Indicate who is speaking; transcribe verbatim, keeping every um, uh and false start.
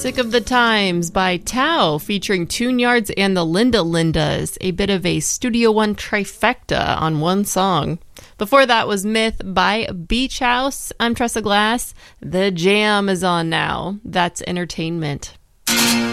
Speaker 1: Sick of the Times by Tao, featuring Tune Yards and the Linda Lindas, a bit of a Studio One trifecta on one song. Before that was Myth by Beach House. I'm Tressa Glass. The Jam is on now. That's entertainment.